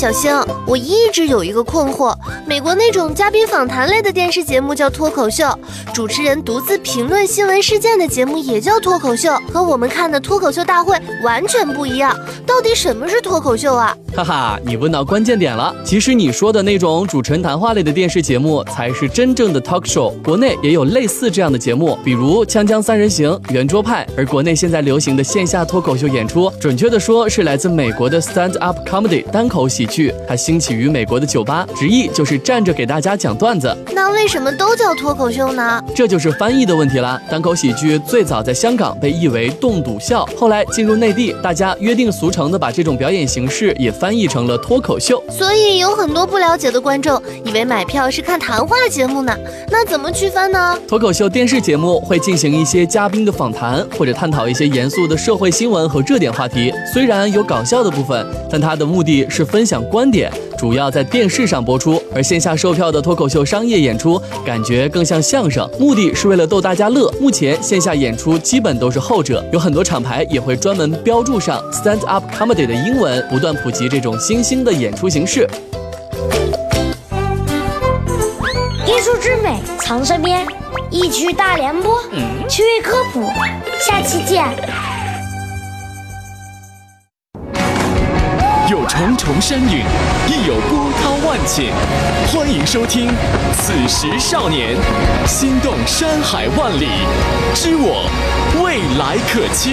小星，我一直有一个困惑，美国那种嘉宾访谈类的电视节目叫脱口秀，主持人独自评论新闻事件的节目也叫脱口秀，和我们看的脱口秀大会完全不一样。到底什么是脱口秀啊？ 哈哈，你问到关键点了。其实你说的那种主持人谈话类的电视节目才是真正的 talk show。国内也有类似这样的节目，比如锵锵三人行、圆桌派。而国内现在流行的线下脱口秀演出，准确的说是来自美国的 stand up comedy 单口喜剧，它兴起于美国的酒吧，直译就是站着给大家讲段子。 那为什么都叫脱口秀呢？ 这就是翻译的问题啦。单口喜剧最早在香港被译为冻笃笑，后来进入内地，大家约定俗成的把这种表演形式也翻译成了脱口秀。 所以有很多不了解的观众以为买票是看谈话节目呢，那怎么区分呢？ 脱口秀电视节目会进行一些嘉宾的访谈，或者探讨一些严肃的社会新闻和热点话题。虽然有搞笑的部分，但它的目的是分享观点，主要在电视上播出。而线下售票的脱口秀商业演出感觉更像相声，目的是为了逗大家乐。目前线下演出基本都是后者，有很多厂牌也会专门标注上 stand up comedy 的英文，不断普及这种新兴的演出形式。 艺术之美藏身边，一曲大联播，趣味科普，下期见。 有重重山岭，亦有波涛万顷。欢迎收听《此时少年》，心动山海万里，知我未来可期。